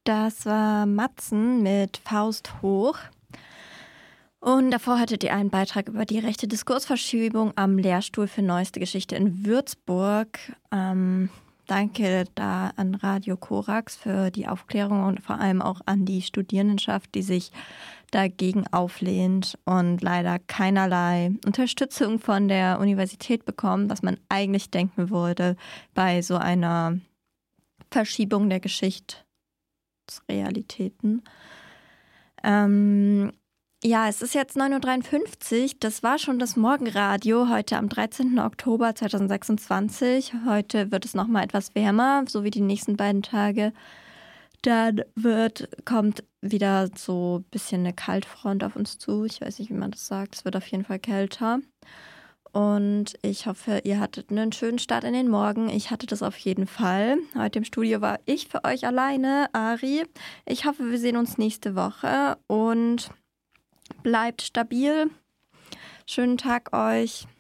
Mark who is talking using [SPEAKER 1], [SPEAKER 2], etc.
[SPEAKER 1] Das war Matzen mit Faust hoch. Und davor hattet ihr einen Beitrag über die rechte Diskursverschiebung am Lehrstuhl für Neueste Geschichte in Würzburg. Danke da an Radio Korax für die Aufklärung und vor allem auch an die Studierendenschaft, die sich dagegen auflehnt und leider keinerlei Unterstützung von der Universität bekommt, was man eigentlich denken würde bei so einer Verschiebung der Geschichtsrealitäten. Ja, es ist jetzt 9:53 Uhr. Das war schon das Morgenradio heute am 13. Oktober 2026. Heute wird es nochmal etwas wärmer, so wie die nächsten beiden Tage. Dann kommt wieder so ein bisschen eine Kaltfront auf uns zu. Ich weiß nicht, wie man das sagt. Es wird auf jeden Fall kälter. Und ich hoffe, ihr hattet einen schönen Start in den Morgen. Ich hatte das auf jeden Fall. Heute im Studio war ich für euch alleine, Ari. Ich hoffe, wir sehen uns nächste Woche und bleibt stabil. Schönen Tag euch.